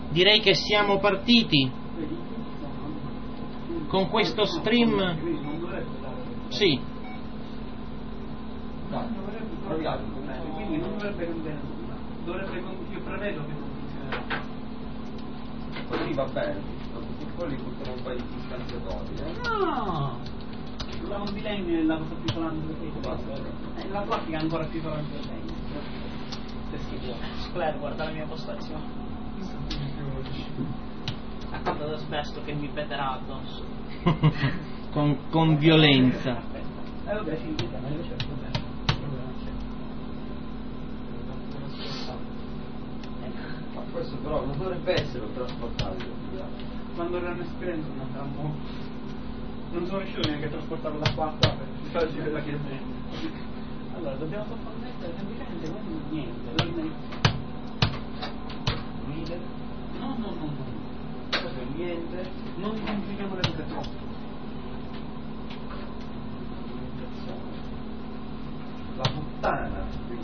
Direi che siamo partiti con questo stream. Sì. Quindi non dovrebbe cambiare nulla. Io prevedo che non funzionerà. Così va bene, poi li buttano un paio di distanziatori. No! Il lavoro di legno è la cosa più isolante che la plastica è ancora più isolante del legno. Che schifo. Claire, guarda la mia postazione. A quanto d'asbesto che mi peterà addosso. con violenza. Vabbè, sì, ma io c'è il problema. Ma questo però non dovrebbe essere trasportabile. Quando era un'esperienza non andrà molto. Non sono riuscito neanche a trasportarlo da qua a qua per farci la chiesa. Allora, dobbiamo sottomettere semplicemente niente. No. Questo è niente. Non complichiamo le cose troppo. La puttana, quindi.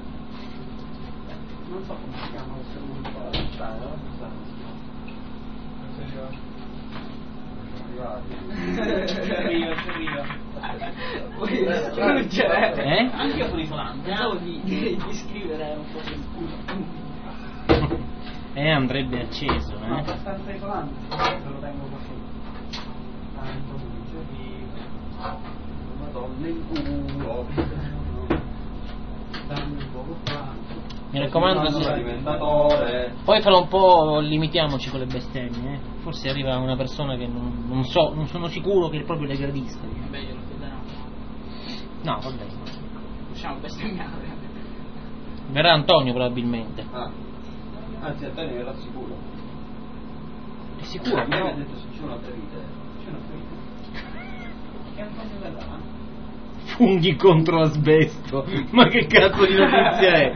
Non so come si chiama questo mondo qua, la puttana. Ci arriva. Anche io sono isolante, pensavo di scrivere un po' di andrebbe acceso, No, abbastanza isolante, se lo tengo così. Tanto Madonna in culo. Dammi un po' tanto. Mi raccomando, poi fra un po' limitiamoci con le bestemmie, Forse arriva una persona che non sono sicuro che proprio le gradisca. Beh, glielo chiederò. No, va bene. Lasciamo bestemmiare. Verrà Antonio probabilmente. Anzi, Antonio verrà sicuro. È sicuro? Mi aveva detto se c'è un'altra vita. Che Antonio verrà? Funghi contro asbesto. Ma che cazzo di notizia è?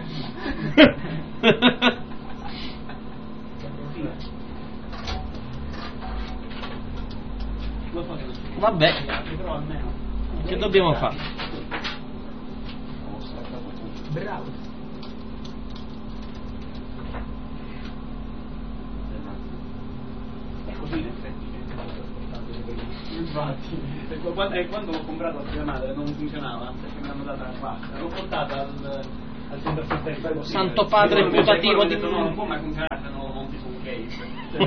Lo so che non ci Vabbè, però almeno. che dobbiamo fare? Bravo. È così in effetti che infatti, quando l'ho comprato a mia madre non funzionava, perché me l'hanno data qua. L'ho portata al centro assistenza. Santo padre putativo di... No, non può mai funzionare se non lo monti su un case.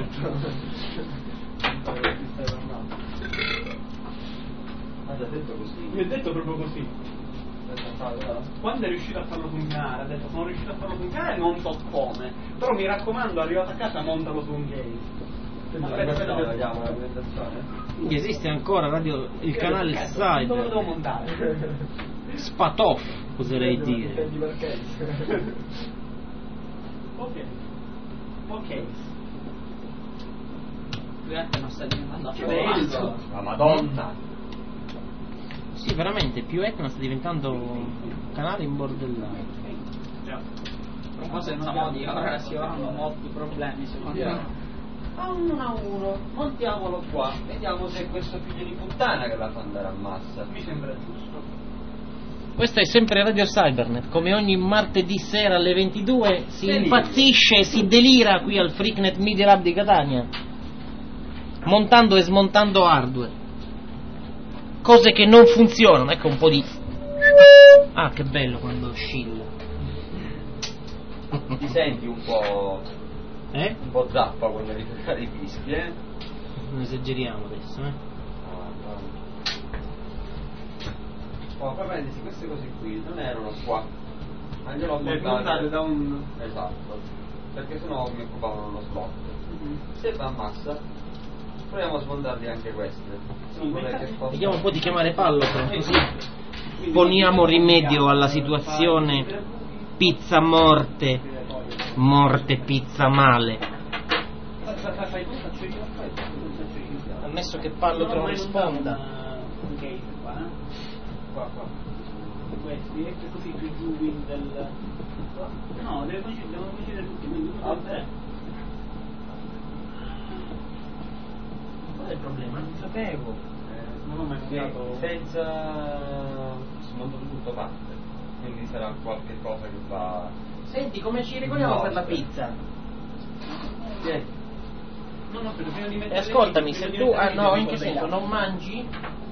Ha già detto così. Mi ha detto proprio così. Quando è riuscito a farlo funzionare, ha detto sono riuscito a farlo funzionare, non so come, però mi raccomando, arrivato a casa montalo su un case. Vediamo la presentazione. Quindi esiste ancora il canale Dove lo devo Cyber montare? Spatoff, oserei dire. Ok. Veramente non sta diventando Che bello! La Madonna! Sì, veramente, più Etna sta diventando un canale imbordellato. Già. Forse non modi, ora si avranno molti problemi secondo me. A uno, montiamolo qua, vediamo se è questo figlio di puttana che la fa andare a massa. Mi sembra giusto. Questo è sempre Radio Cybernet, come ogni martedì sera alle 22 si impazzisce e si delira qui al Freaknet Media Lab di Catania, montando e smontando hardware, cose che non funzionano. Ecco un po' di... Ah, che bello quando oscilla. Ti senti un po'... un po' zappa quando rifare i fischi, Non esageriamo adesso, Oh, poi prendi queste cose qui, non erano qua. Ma gliel'ho Le montate puntate da un... Esatto. Perché sennò mi occupavano uno slot. Se va a massa, proviamo a smontarli anche queste. Sì, vediamo un po' di chiamare Pallotron, così poniamo rimedio alla situazione pizza morte, morte pizza male. Ammesso che Pallotron risponda. Ok, qua. Questi, e così più giù del... No, devono coincidere tutti, quindi 1, 2, 3. Qual è il problema? Non sapevo. Non ho mai mandato... Senza smontato tutto parte. Quindi sarà qualche cosa che va... Senti, come ci regoliamo per la pizza? No, no, prima di E mettere ascoltami, le se dita, tu, prima di mettere no, le in dita, che senso, non mangi,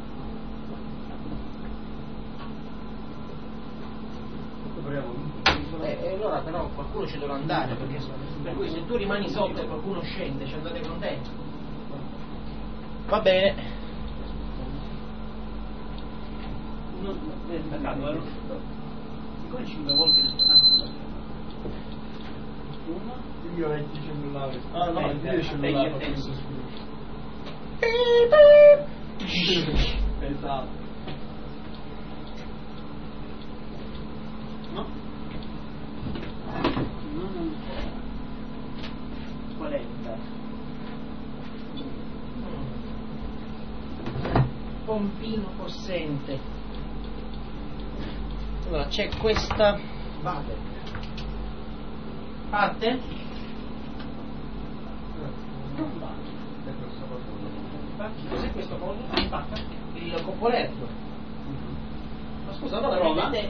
allora però qualcuno ci dovrà andare, perché per cui se tu rimani sotto e qualcuno scende, ci andate con te. Va bene. Siccome 5 volte il uno, Il mio vecchio cellulare. Ah, no, il mio cellulare fa penso. questo scudo. Esatto. No? No. Qual è il Pompino possente. Allora c'è questa parte. Non va. Cos'è questo coso? Il coppoletto. Ma scusa, allora Prova. vedete.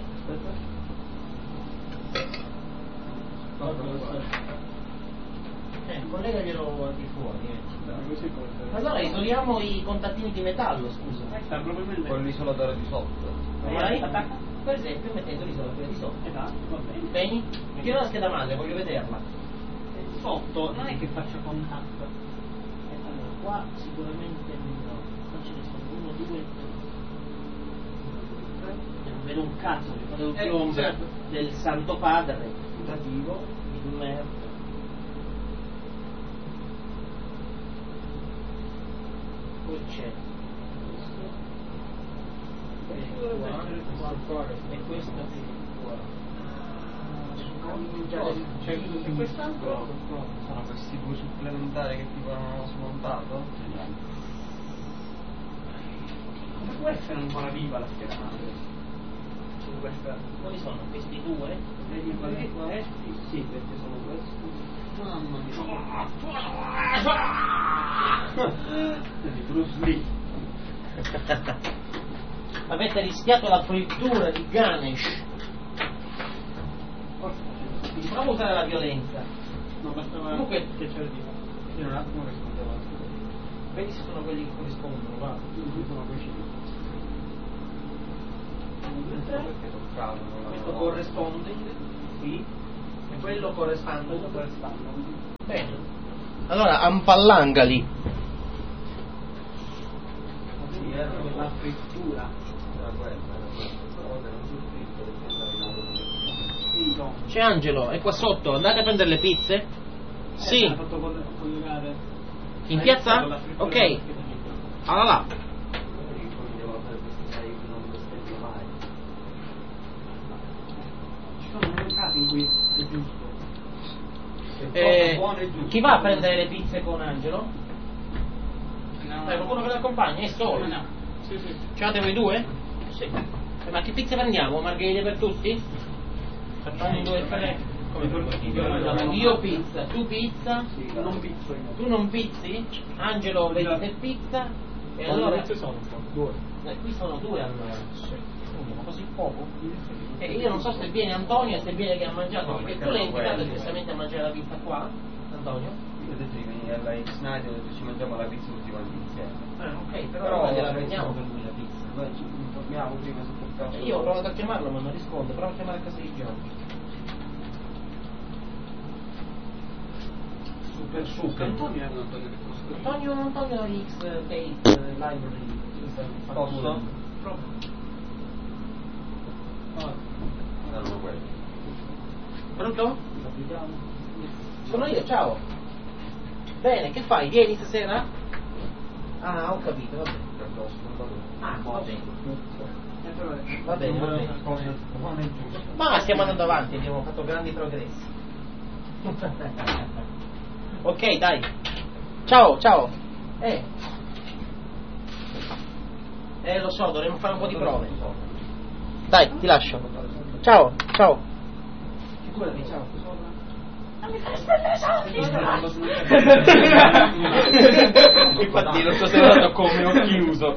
Collegaglielo al di fuori. Così poi. Allora isoliamo i contattini di metallo, scusa. Sta probabilmente. Con l'isolatore di sotto. Vai, per esempio mettendo l'isolatore di sotto. Esatto, va bene. Bene? Mi chiedo la scheda madre, voglio vederla. Sotto non è che faccia contatto. Allora, qua sicuramente no. Qua ce ne sono 1, 2, 3. Non vedo un cazzo, mi fate un piombo certo. del Santo Padre, putativo, di merda. Poi c'è questo qua e questo qua. C'è quest'altro? Sono questi due supplementari che tipo non ho smontato. Come può essere ancora viva la scheda madre? Su questa. Quali sono questi due? Vedi questi? Sì, perché sono questi. Mamma mia. Bruce Lee. Avete rischiato la frittura di Ganesh. Vi provo a usare la violenza. No, bastava Comunque- che c'era di io un attimo rispondeva a questo. Vedi se sono quelli che corrispondono, va. Sono questi. Perché toccavo, non Questo l'avevo- corrisponding qui e quello corrisponding. Quello per stanno. Bene. Allora, ampallangali. Sì, era quella frittura. Era quella. Stavolta non sul fritto perché andava in auto. Sì, no. C'è Angelo, è qua sotto, andate a prendere le pizze? Sì. Ha fatto collegare. In piazza? Ok. Allora là. Ci sono dei casi in cui è giusto. Buono e giusto. Chi va a prendere le pizze con Angelo? Qualcuno che lo accompagna? È solo? No. Sì, sì. Ce l'avete voi due? Sì. Ma che pizze prendiamo? Margherite per tutti? Facciamo 2 3. Come per tutti? Io pizza, tu pizza, Non pizzo io. tu non pizzi? Angelo vedi se pizza? E allora... sono un po'? 2. Qui sono 2 allora. Ma così poco? E io non so se viene Antonio e se viene che ha mangiato, No, perché perché tu l'hai non invitato quelli, espressamente a mangiare la pizza qua, Antonio? Io ho detto di venire alla X-Night e ho detto ci mangiamo la pizza tutti quanti insieme. Ok, però gliela prendiamo per lui la pizza. Noi ci informiamo prima se per caso. Io ho provato a chiamarlo ma non risponde, prova a chiamare a casa di Giorgio. Super. Antonio è un Antonio che conosco. Antonio X Tape Library. Posso? Prova. Erano quelli. Pronto? Sono io, ciao. Bene, che fai? Vieni stasera? Ah, ho capito, va bene. Ah, va bene. Va bene, va bene. Buono e giusto. Ma stiamo andando avanti, abbiamo fatto grandi progressi. Ok, dai. Ciao, ciao. Lo so, dovremmo fare un po' di prove. Dai, ti lascio. Ciao, ciao. Figurati, ciao. Non mi fai spendere soldi. Infatti lo sto sembrando come ho chiuso.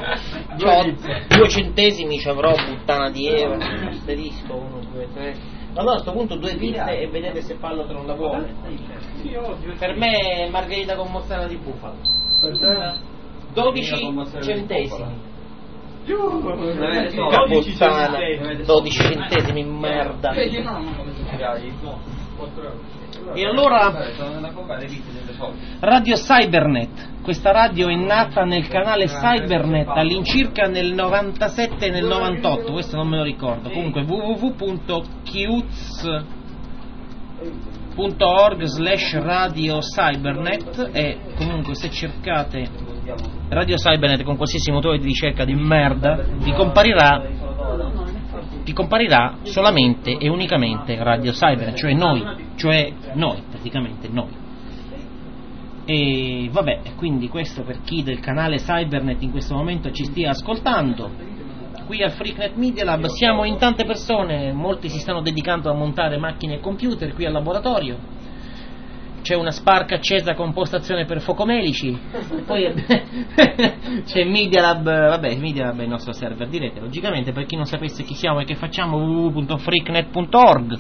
C'ho 2 centesimi ci avrò, puttana di Eva. Asterisco, 1, 2, 3, Allora a questo punto 2 piste e vedete se Pallotre non la vuole. Sì, ovvio. Per me margherita con mozzarella di bufala. Per te? 12 centesimi. Porca puttana, 12 centesimi, merda. Io non ho E allora Radio Cybernet, questa radio è nata nel canale Cybernet all'incirca nel 97 e nel 98, questo non me lo ricordo, comunque www.qz.org/radio cybernet, e comunque se cercate Radio Cybernet con qualsiasi motore di ricerca di merda vi comparirà solamente e unicamente Radio Cybernet, cioè noi praticamente noi. E vabbè, quindi questo per chi del canale Cybernet in questo momento ci stia ascoltando. Qui al Freaknet Media Lab siamo in tante persone, molti si stanno dedicando a montare macchine e computer qui al laboratorio. C'è una Spark accesa con postazione per focomelici, poi c'è Media Lab, vabbè, Media Lab è il nostro server, direte, logicamente, per chi non sapesse chi siamo e che facciamo, www.freaknet.org.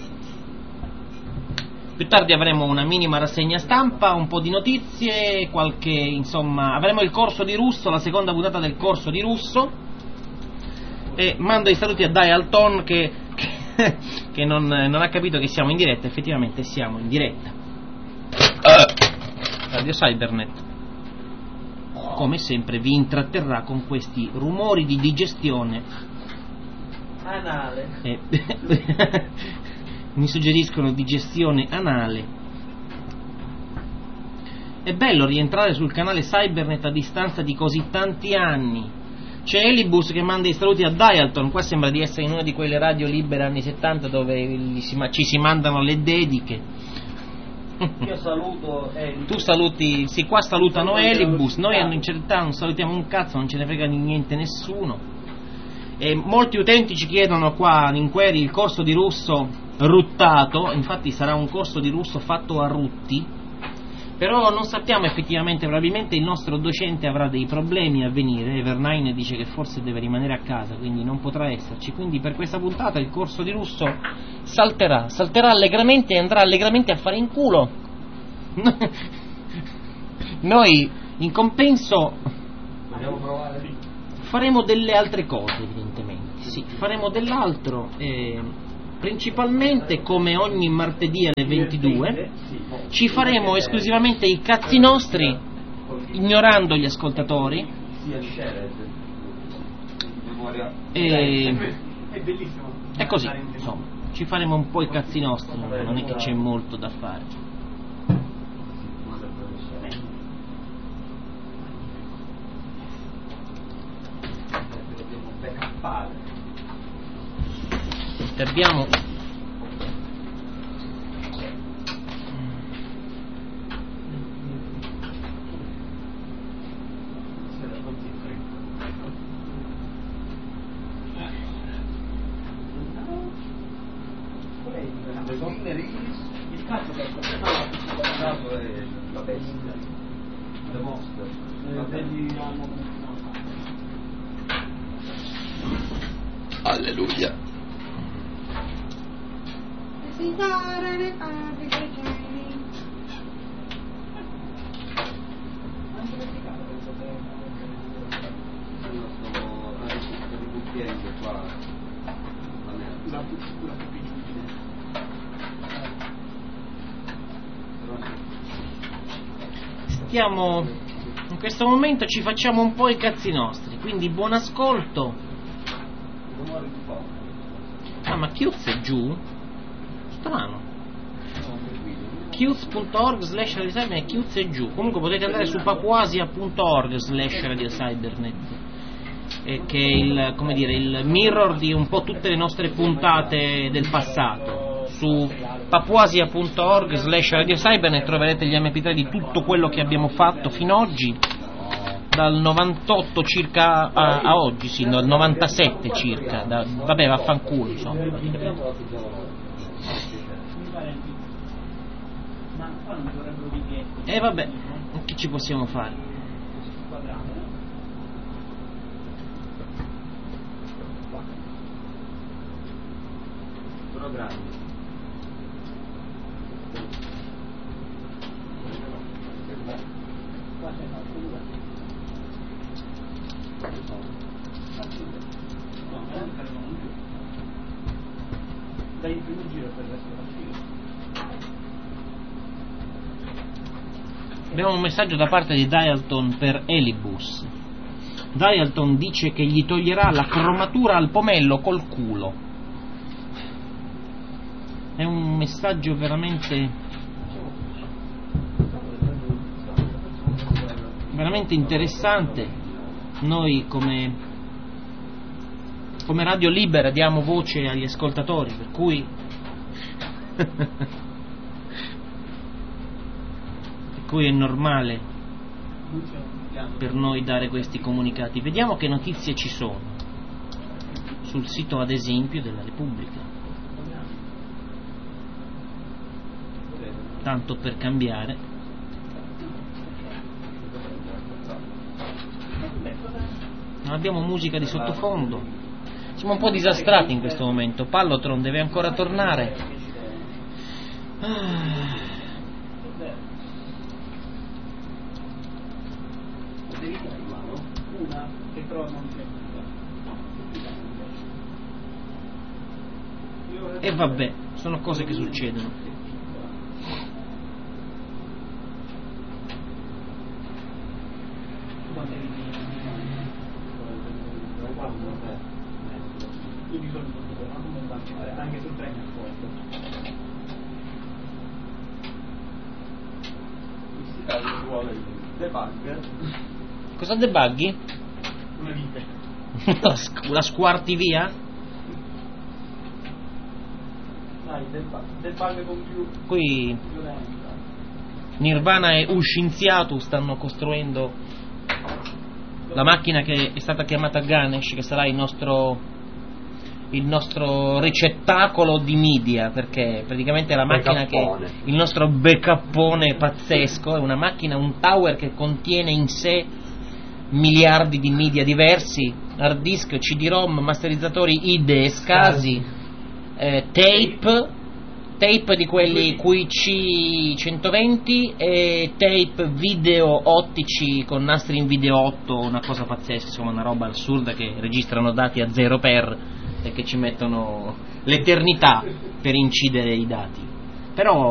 Più tardi avremo una minima rassegna stampa, un po' di notizie, avremo il corso di russo, la seconda puntata del corso di russo, e mando i saluti a Dialton che non ha capito che siamo in diretta. Effettivamente siamo in diretta. Radio Cybernet, come sempre, vi intratterrà con questi rumori di digestione anale. Mi suggeriscono digestione anale. È bello rientrare sul canale Cybernet a distanza di così tanti anni. C'è Elibus che manda i saluti a Dialton. Qua sembra di essere in una di quelle radio libere anni 70 dove ci si mandano le dediche. Io saluto Elibus. Tu saluti, sì, qua salutano Elibus, noi in realtà non salutiamo un cazzo, non ce ne frega di niente nessuno. E molti utenti ci chiedono qua in query il corso di russo ruttato, infatti sarà un corso di russo fatto a rutti, però non sappiamo effettivamente, probabilmente il nostro docente avrà dei problemi a venire, Evernine dice che forse deve rimanere a casa, quindi non potrà esserci, quindi per questa puntata il corso di russo salterà allegramente e andrà allegramente a fare in culo. Noi in compenso faremo delle altre cose, evidentemente, sì, faremo dell'altro, principalmente come ogni martedì alle 22 ci faremo esclusivamente i cazzi nostri, ignorando gli ascoltatori, È bellissimo. è così, insomma, ci faremo un po' i cazzi nostri, non è che c'è molto da fare. Abbiamo Il cazzo che è la bestia, le mostre, alleluia. stiamo in questo momento ci facciamo un po' i cazzi nostri, quindi buon ascolto. Ah, ma Qz è giù? Strano. Qz.org/radiocybernet, Qz è giù. Comunque potete andare su papuasia.org/radiocybernet, che è il, come dire, il mirror di un po' tutte le nostre puntate del passato. Su papuasia.org/radiocybernet troverete gli mp3 di tutto quello che abbiamo fatto fino ad oggi, dal 98 circa a oggi, sì, dal 97 circa, vabbè, vaffanculo, insomma. E vabbè, che ci possiamo fare? Programmi. che sono. No, non più. Dai il primo giro per il resto della fila. Abbiamo un messaggio da parte di Dialton per Elibus. Dialton dice che gli toglierà la cromatura al pomello col culo. È un messaggio veramente interessante. Noi come Radio Libera diamo voce agli ascoltatori, per cui è normale per noi dare questi comunicati. Vediamo che notizie ci sono sul sito, ad esempio, della Repubblica, tanto per cambiare. Non abbiamo musica di sottofondo, siamo un po' disastrati in questo momento. Pallotron deve ancora tornare. Una che però non c'è. E vabbè, sono cose che succedono. Io di solito anche sul treno a posto. Questi casi ci vuole il debugger. Cosa debughi? Una vite. La squarti via? Dai, debug con più Qui violenza. Nirvana e Uscinziatu stanno costruendo la macchina che è stata chiamata Ganesh, che sarà il nostro ricettacolo di media, perché praticamente è la macchina il nostro backuppone pazzesco. È una macchina, un tower che contiene in sé miliardi di media diversi, hard disk, CD-ROM, masterizzatori IDE, SCSI, tape di quelli QC120 e tape video ottici con nastri in video 8, una cosa pazzesca, insomma una roba assurda, che registrano dati a 0 per e che ci mettono l'eternità per incidere i dati. Però